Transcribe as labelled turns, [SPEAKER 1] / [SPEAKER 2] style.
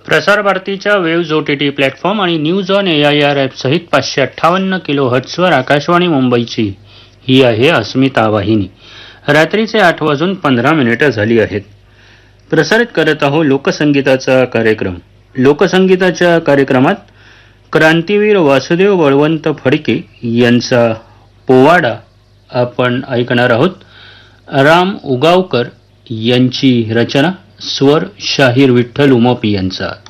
[SPEAKER 1] प्रसार भारतीच्या waves OTT platform आणि न्यूज ऑन AIR ॲप सहित 558 किलोहर्ट्झवर आकाशवाणी मुंबईची ही आहे अस्मिता वाहिनी. रात्रीचे 8:15 झाली आहेत. प्रसारित करत आहोत लोकसंगीताचा कार्यक्रम. लोकसंगीताच्या कार्यक्रमात क्रांतीवीर वासुदेव बळवंत फडके यांचा पोवाडा आपण ऐकणार आहोत. राम उगावकर यांची रचना, स्वर शाहीर विठ्ठल उमोपी यांचा.